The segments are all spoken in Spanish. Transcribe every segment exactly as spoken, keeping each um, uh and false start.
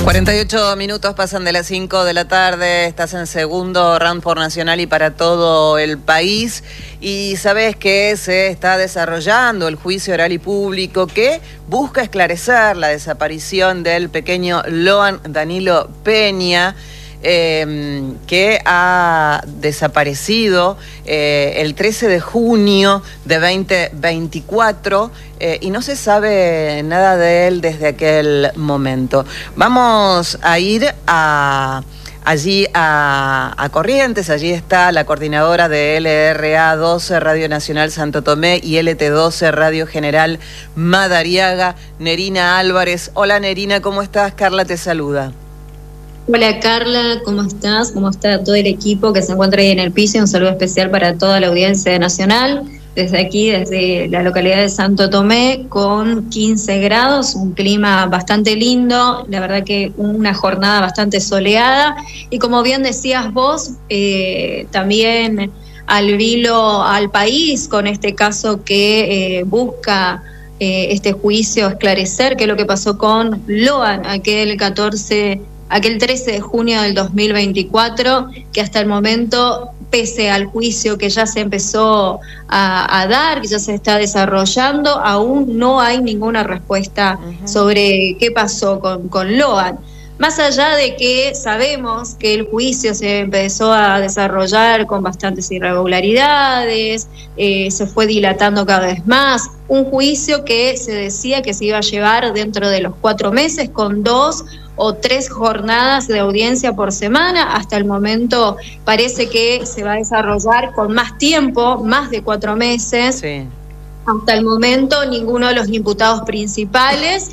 cuarenta y ocho minutos pasan de las cinco de la tarde, estás en segundo round por Nacional y para todo el país, y sabes que se está desarrollando el juicio oral y público que busca esclarecer la desaparición del pequeño Loan Danilo Peña, Eh, que ha desaparecido eh, el trece de junio de veinte veinticuatro eh, y no se sabe nada de él desde aquel momento. Vamos a ir a... allí a, a Corrientes. Allí está la coordinadora de L R A doce Radio Nacional Santo Tomé y L T doce Radio General Madariaga, Nerina Álvarez. Hola Nerina, ¿cómo estás? Carla te saluda. Hola Carla, ¿cómo estás? ¿Cómo está todo el equipo que se encuentra ahí en el piso? Un saludo especial para toda la audiencia de Nacional, desde aquí, desde la localidad de Santo Tomé, con quince grados, un clima bastante lindo, la verdad que una jornada bastante soleada, y como bien decías vos, eh, también al vilo al país, con este caso que eh, busca eh, este juicio esclarecer qué es lo que pasó con Loan, aquel catorce aquel trece de junio del dos mil veinticuatro, que hasta el momento, pese al juicio que ya se empezó a, a dar, que ya se está desarrollando, aún no hay ninguna respuesta uh-huh. sobre qué pasó con, con Loan. Más allá de que sabemos que el juicio se empezó a desarrollar con bastantes irregularidades, eh, se fue dilatando cada vez más, un juicio que se decía que se iba a llevar dentro de los cuatro meses con dos o tres jornadas de audiencia por semana. Hasta el momento parece que se va a desarrollar con más tiempo, más de cuatro meses. Sí. Hasta el momento ninguno de los imputados principales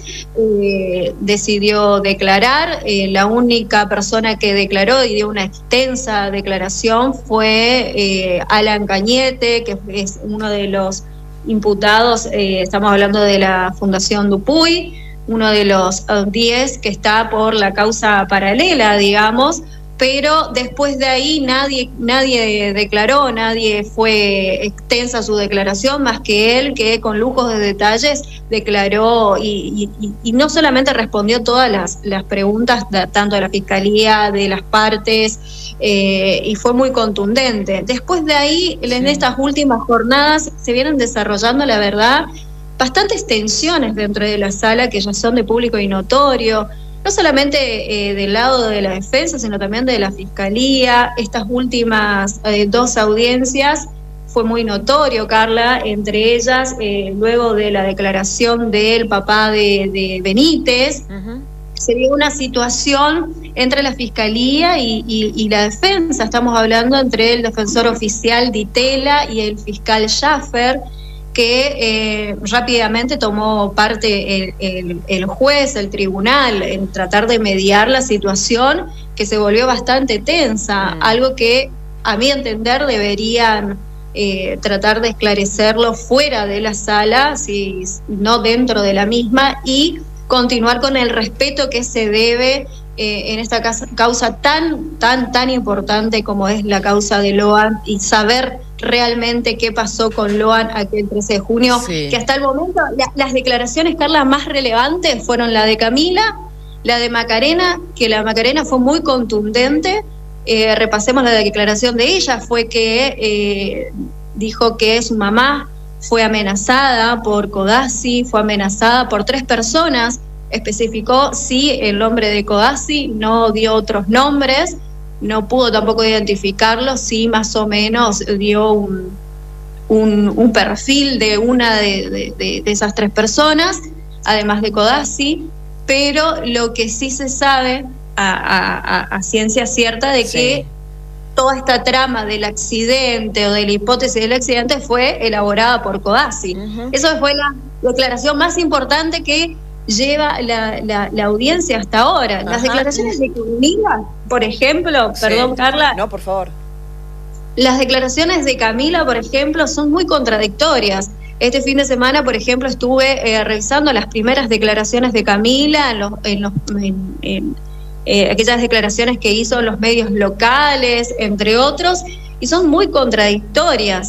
eh, decidió declarar. Eh, la única persona que declaró y dio una extensa declaración fue eh, Alan Cañete, que es uno de los imputados, eh, estamos hablando de la Fundación Dupuy, uno de los diez que está por la causa paralela, digamos, pero después de ahí nadie, nadie declaró, nadie fue extensa su declaración, más que él, que con lujos de detalles declaró y, y, y no solamente respondió todas las, las preguntas, de, tanto de la Fiscalía, de las partes, eh, y fue muy contundente. Después de ahí, sí. en estas últimas jornadas, se vienen desarrollando, la verdad, bastantes tensiones dentro de la sala que ya son de público y notorio, no solamente eh, del lado de la defensa, sino también de la Fiscalía. Estas últimas eh, dos audiencias fue muy notorio, Carla, entre ellas, eh, luego de la declaración del papá de, de Benítez, uh-huh. se dio una situación entre la Fiscalía y, y, y la defensa. Estamos hablando entre el defensor oficial Ditela y el fiscal Schaffer, que eh, rápidamente tomó parte el, el, el juez, el tribunal, en tratar de mediar la situación que se volvió bastante tensa, mm. algo que a mi entender deberían eh, tratar de esclarecerlo fuera de la sala, si no dentro de la misma, y continuar con el respeto que se debe eh, en esta causa, causa tan, tan, tan importante como es la causa de Loan, y saber realmente qué pasó con Loan aquel trece de junio, sí. que hasta el momento la, las declaraciones, Carla, más relevantes fueron la de Camila, la de Macarena, que la Macarena fue muy contundente. Eh, repasemos la declaración de ella, fue que eh, dijo que su mamá fue amenazada por Codazzi, fue amenazada por tres personas, especificó sí el nombre de Codazzi, no dio otros nombres, no pudo tampoco identificarlo, sí más o menos dio un, un, un perfil de una de, de, de esas tres personas, además de Codazzi, pero lo que sí se sabe a, a, a ciencia cierta de sí. que toda esta trama del accidente o de la hipótesis del accidente fue elaborada por Codazzi. Uh-huh. Eso fue la declaración más importante que lleva la, la, la audiencia hasta ahora. Ajá. Las declaraciones de Camila, por ejemplo, sí. perdón Carla. No, por favor. Las declaraciones de Camila, por ejemplo, son muy contradictorias. Este fin de semana, por ejemplo, estuve eh, revisando las primeras declaraciones de Camila, en los, en los, en, en, eh, aquellas declaraciones que hizo en los medios locales, entre otros, y son muy contradictorias.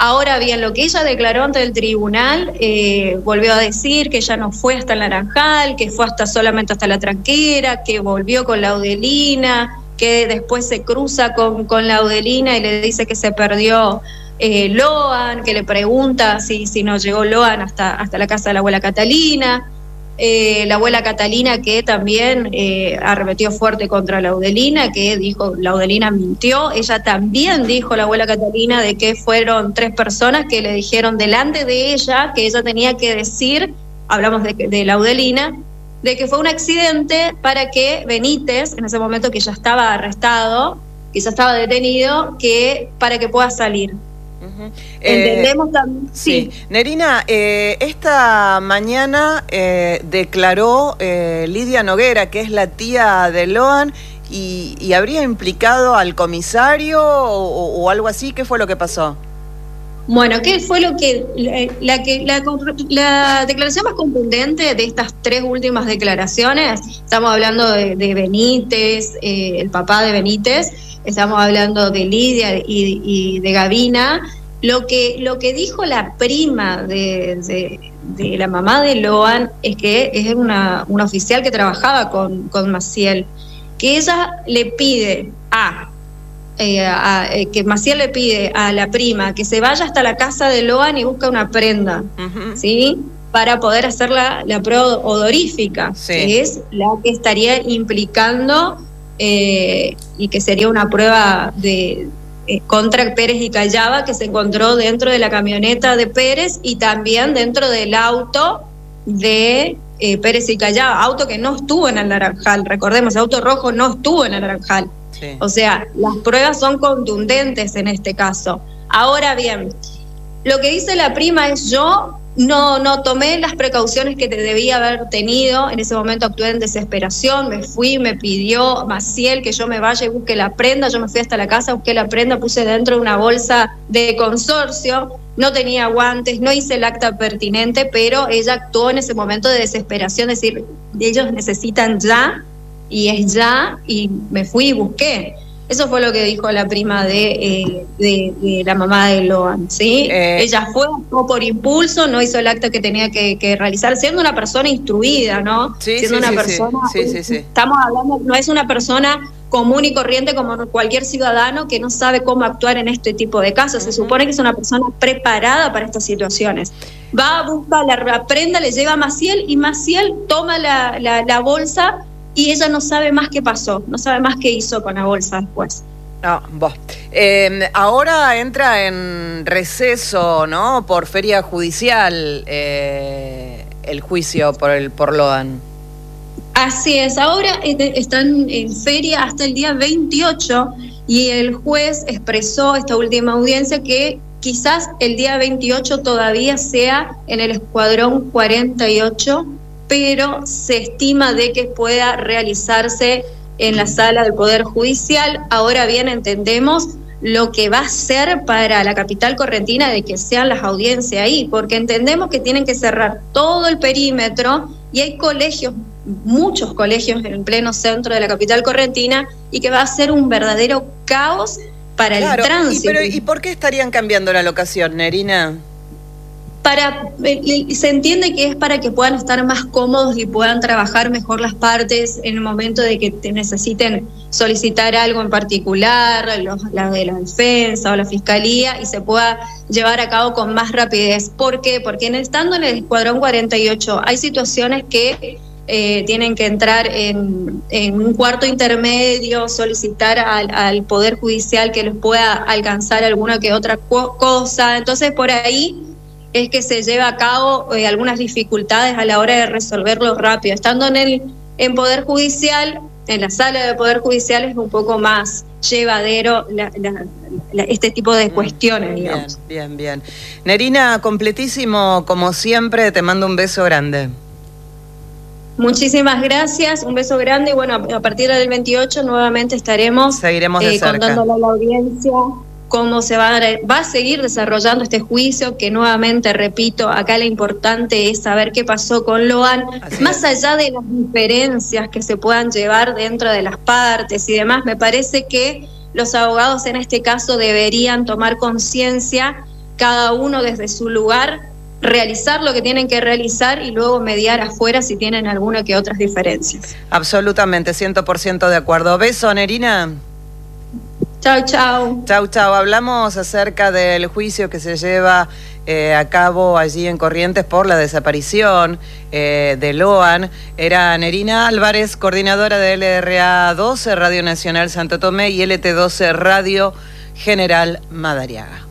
Ahora bien, lo que ella declaró ante el tribunal, eh, volvió a decir que ella no fue hasta el Naranjal, que fue hasta solamente hasta la Tranquera, que volvió con Laudelina, que después se cruza con, con Laudelina y le dice que se perdió eh, Loan, que le pregunta si, si no llegó Loan hasta, hasta la casa de la abuela Catalina. Eh, la abuela Catalina que también eh, arremetió fuerte contra Laudelina, que dijo, Laudelina mintió. Ella también dijo, la abuela Catalina, de que fueron tres personas que le dijeron delante de ella que ella tenía que decir, hablamos de, de Laudelina, de que fue un accidente para que Benítez, en ese momento que ya estaba arrestado, que ya estaba detenido, que para que pueda salir. Uh-huh. Entendemos eh, también. Sí. sí. Nerina, eh, esta mañana eh, declaró eh, Lidia Noguera, que es la tía de Loan, y, y habría implicado al comisario o, o algo así. ¿Qué fue lo que pasó? Bueno, ¿qué fue lo que la, la, que, la, la declaración más contundente de estas tres últimas declaraciones? Estamos hablando de, de Benítez, eh, el papá de Benítez, estamos hablando de Lidia y, y de Gavina. Lo que, lo que dijo la prima de, de, de la mamá de Loan es que es una, una oficial que trabajaba con, con Maciel, que ella le pide a... Eh, a, eh, que Maciel le pide a la prima que se vaya hasta la casa de Loan y busca una prenda, uh-huh. ¿sí? Para poder hacer la, la prueba odorífica, sí. Que es la que estaría implicando eh, y que sería una prueba de eh, contra Pérez y Callaba, que se encontró dentro de la camioneta de Pérez y también dentro del auto de eh, Pérez y Callaba, auto que no estuvo en el Naranjal, recordemos, el auto rojo no estuvo en el Naranjal. Sí. O sea, las pruebas son contundentes en este caso. Ahora bien, lo que dice la prima es: yo no, no tomé las precauciones que te debía haber tenido, en ese momento actué en desesperación, me fui, me pidió Maciel que yo me vaya y busque la prenda, yo me fui hasta la casa, busqué la prenda, puse dentro de una bolsa de consorcio, no tenía guantes, no hice el acta pertinente, pero ella actuó en ese momento de desesperación, es decir, ellos necesitan ya, y es ya, y me fui y busqué. Eso fue lo que dijo la prima de, eh, de, de la mamá de Loan, ¿sí? Eh, Ella fue, fue por impulso, no hizo el acta que tenía que, que realizar, siendo una persona instruida, ¿no? Sí, siendo sí, una sí, persona, sí, sí, sí. Estamos hablando, no es una persona común y corriente como cualquier ciudadano que no sabe cómo actuar en este tipo de casos. Se uh-huh. supone que es una persona preparada para estas situaciones. Va a buscar la, la prenda, le lleva a Maciel, y Maciel toma la, la, la bolsa, y ella no sabe más qué pasó, no sabe más qué hizo con la bolsa después. No, vos. Eh, ahora entra en receso, ¿no? Por feria judicial eh, el juicio por el por Loan. Así es, ahora están en feria hasta el día veintiocho y el juez expresó esta última audiencia que quizás el día veintiocho todavía sea en el escuadrón cuarenta y ocho, pero se estima de que pueda realizarse en la sala del Poder Judicial. Ahora bien, entendemos lo que va a ser para la capital correntina de que sean las audiencias ahí, porque entendemos que tienen que cerrar todo el perímetro y hay colegios, muchos colegios en el pleno centro de la capital correntina, y que va a ser un verdadero caos para claro, el tránsito. Y, pero, ¿y por qué estarían cambiando la locación, Nerina? Para, se entiende que es para que puedan estar más cómodos y puedan trabajar mejor las partes en el momento de que te necesiten solicitar algo en particular, los, la de la defensa o la fiscalía, y se pueda llevar a cabo con más rapidez. ¿Por qué? Porque en, estando en el escuadrón cuarenta y ocho hay situaciones que eh, tienen que entrar en, en un cuarto intermedio, solicitar al, al Poder Judicial que les pueda alcanzar alguna que otra cosa. Entonces, por ahí es que se lleva a cabo eh, algunas dificultades a la hora de resolverlo rápido. Estando en el en Poder Judicial, en la sala de Poder Judicial, es un poco más llevadero la, la, la, este tipo de cuestiones, bien, digamos. Bien, bien. Nerina, completísimo, como siempre, te mando un beso grande. Muchísimas gracias, un beso grande, y bueno, a partir del veintiocho nuevamente estaremos Seguiremos de eh, cerca. contándole a la audiencia cómo se va a, va a seguir desarrollando este juicio, que nuevamente, repito, acá lo importante es saber qué pasó con Loan, Así más es. allá de las diferencias que se puedan llevar dentro de las partes y demás. Me parece que los abogados en este caso deberían tomar conciencia cada uno desde su lugar realizar lo que tienen que realizar y luego mediar afuera si tienen alguna que otras diferencias. Absolutamente, cien por ciento de acuerdo. Beso, Nerina. Chau, chau. Chau, chau. Hablamos acerca del juicio que se lleva eh, a cabo allí en Corrientes por la desaparición eh, de Loan. Era Nerina Álvarez, coordinadora de L R A doce, Radio Nacional Santo Tomé, y L T doce, Radio General Madariaga.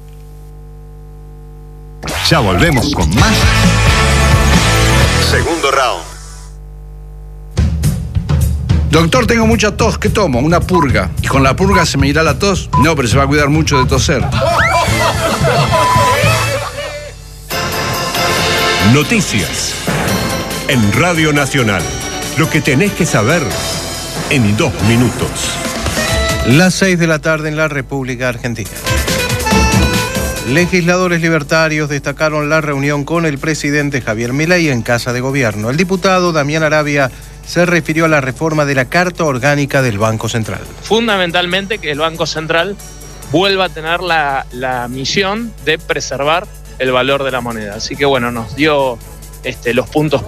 Ya volvemos con más. Segundo round. Doctor, tengo mucha tos, ¿qué tomo? Una purga. ¿Y con la purga se me irá la tos? No, pero se va a cuidar mucho de toser. Noticias en Radio Nacional. Lo que tenés que saber en dos minutos. Las seis de la tarde en la República Argentina. Legisladores libertarios destacaron la reunión con el presidente Javier Milei en Casa de Gobierno. El diputado Damián Arabia se refirió a la reforma de la Carta Orgánica del Banco Central. Fundamentalmente que el Banco Central vuelva a tener la, la misión de preservar el valor de la moneda. Así que bueno, nos dio este, los puntos